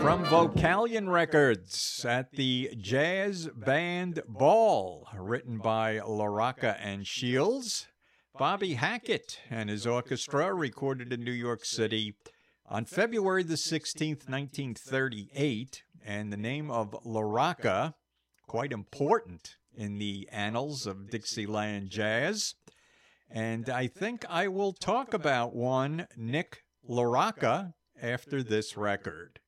From Vocalion Records at the Jazz Band Ball, written by LaRocca and Shields. Bobby Hackett and his orchestra recorded in New York City on February the 16th, 1938, and the name of LaRocca, quite important in the annals of Dixieland jazz. And I think I will talk about one Nick LaRocca after this record.